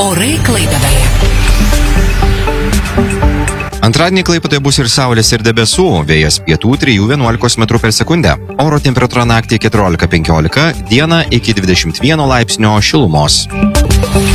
Orai Klaipėdoje. Antradienį Klaipėdoje bus ir saulės, ir debesų, vėjas pietų 3–11 m/s. Oro temperatūra naktį 14–15, dieną iki 21 laipsnio šilumos.